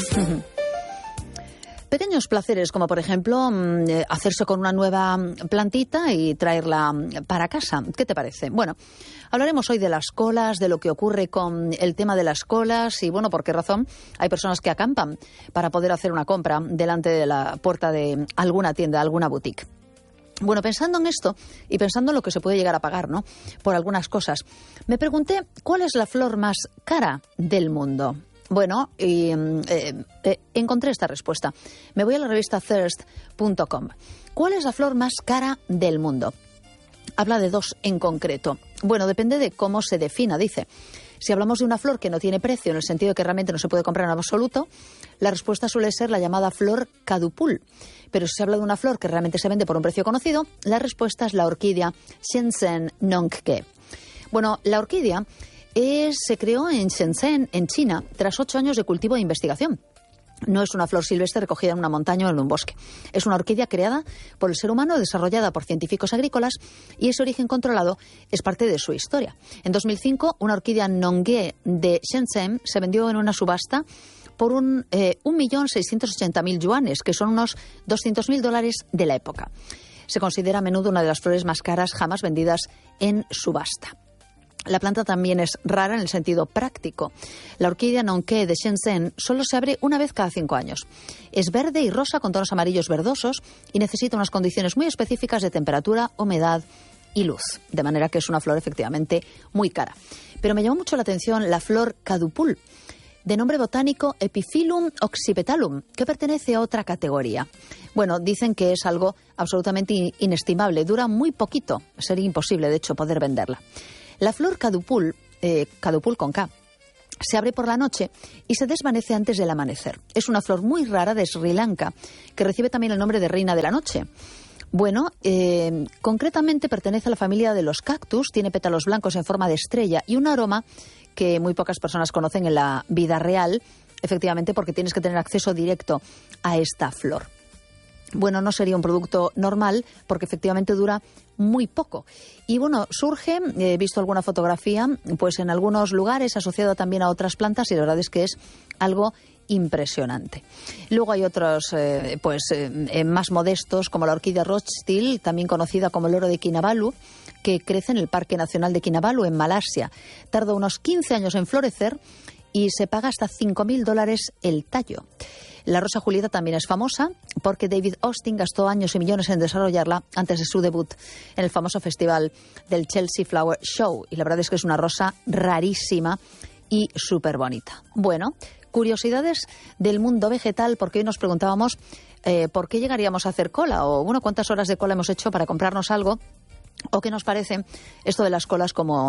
Pequeños placeres, como por ejemplo hacerse con una nueva plantita y traerla para casa. ¿Qué te parece? Bueno, hablaremos hoy de las colas, de lo que ocurre con el tema de las colas y, bueno, por qué razón hay personas que acampan para poder hacer una compra delante de la puerta de alguna tienda, alguna boutique. Bueno, pensando en esto y pensando en lo que se puede llegar a pagar, ¿no?, por algunas cosas, me pregunté cuál es la flor más cara del mundo. Bueno, y encontré esta respuesta. Me voy a la revista Thirst.com. ¿Cuál es la flor más cara del mundo? Habla de dos en concreto. Bueno, depende de cómo se defina, dice. Si hablamos de una flor que no tiene precio, en el sentido de que realmente no se puede comprar en absoluto, la respuesta suele ser la llamada flor kadupul. Pero si se habla de una flor que realmente se vende por un precio conocido, la respuesta es la orquídea Shenzhen Nongke. Bueno, la orquídea se creó en Shenzhen, en China, tras 8 años de cultivo e investigación. No es una flor silvestre recogida en una montaña o en un bosque. Es una orquídea creada por el ser humano, desarrollada por científicos agrícolas, y ese origen controlado es parte de su historia. En 2005, una orquídea Nongke de Shenzhen se vendió en una subasta por 1.680.000 yuanes, que son unos $200.000 de la época. Se considera a menudo una de las flores más caras jamás vendidas en subasta. La planta también es rara en el sentido práctico. La orquídea Nongke de Shenzhen solo se abre una vez cada 5 años. Es verde y rosa con tonos amarillos verdosos y necesita unas condiciones muy específicas de temperatura, humedad y luz. De manera que es una flor efectivamente muy cara. Pero me llamó mucho la atención la flor kadupul, de nombre botánico Epiphyllum occipitalum, que pertenece a otra categoría. Bueno, dicen que es algo absolutamente inestimable. Dura muy poquito. Sería imposible, de hecho, poder venderla. La flor kadupul, kadupul con K, se abre por la noche y se desvanece antes del amanecer. Es una flor muy rara de Sri Lanka, que recibe también el nombre de reina de la noche. Bueno, concretamente pertenece a la familia de los cactus, tiene pétalos blancos en forma de estrella y un aroma que muy pocas personas conocen en la vida real, efectivamente porque tienes que tener acceso directo a esta flor. Bueno, no sería un producto normal porque efectivamente dura muy poco. Y bueno, surge, he visto alguna fotografía, pues en algunos lugares asociado también a otras plantas y la verdad es que es algo impresionante. Luego hay otros más modestos, como la orquídea Rothschild, también conocida como el oro de Kinabalu, que crece en el Parque Nacional de Kinabalu, en Malasia. Tarda unos 15 años en florecer y se paga hasta $5.000 el tallo. La rosa Julieta también es famosa porque David Austin gastó años y millones en desarrollarla antes de su debut en el famoso festival del Chelsea Flower Show. Y la verdad es que es una rosa rarísima y súper bonita. Bueno, curiosidades del mundo vegetal, porque hoy nos preguntábamos por qué llegaríamos a hacer cola o, bueno, cuántas horas de cola hemos hecho para comprarnos algo o qué nos parece esto de las colas como